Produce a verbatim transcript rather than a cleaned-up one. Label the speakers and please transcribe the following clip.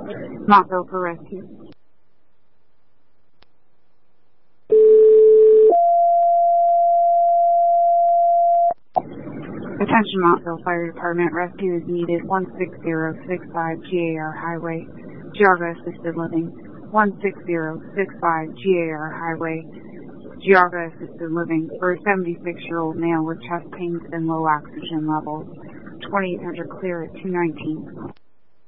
Speaker 1: Montville for rescue. Attention Montville Fire Department, rescue is needed. one six zero six five G A R Highway, Geauga Assisted Living. one six zero six five G A R Highway, Geauga Assisted Living, for a seventy-six-year-old male with chest pains and low oxygen levels. twenty-eight hundred clear at two nineteen.